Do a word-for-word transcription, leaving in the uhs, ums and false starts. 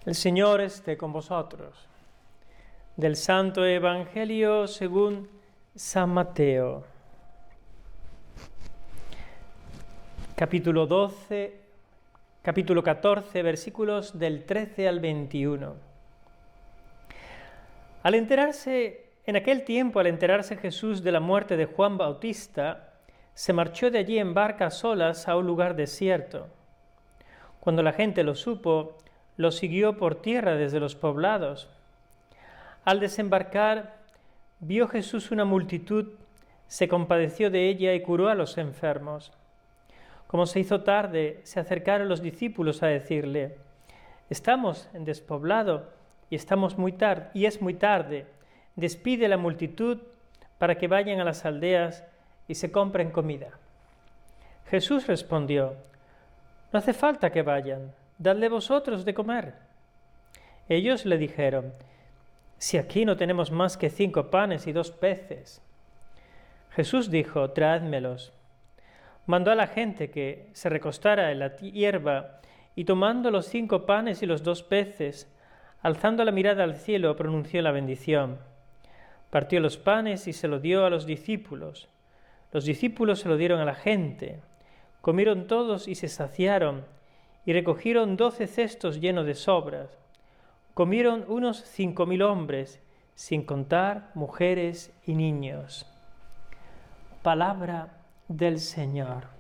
El Señor esté con vosotros. Del Santo Evangelio según San Mateo. Capítulo doce, capítulo catorce, versículos del trece al veintiuno. Al enterarse, en aquel tiempo, al enterarse Jesús de la muerte de Juan Bautista, se marchó de allí en barca a solas a un lugar desierto. Cuando la gente lo supo, lo siguió por tierra desde los poblados. Al desembarcar, vio Jesús una multitud, se compadeció de ella y curó a los enfermos. Como se hizo tarde, se acercaron los discípulos a decirle: «Estamos en despoblado y, estamos muy tar- y es muy tarde. Despide la multitud para que vayan a las aldeas y se compren comida». Jesús respondió: «No hace falta que vayan, dadle vosotros de comer». Ellos le dijeron: «Si aquí no tenemos más que cinco panes y dos peces». Jesús dijo: «Traédmelos». Mandó a la gente que se recostara en la hierba y, tomando los cinco panes y los dos peces, alzando la mirada al cielo, pronunció la bendición. Partió los panes y se lo dio a los discípulos. Los discípulos se lo dieron a la gente. Comieron todos y se saciaron, y recogieron doce cestos llenos de sobras. Comieron unos cinco mil hombres, sin contar mujeres y niños. Palabra del Señor.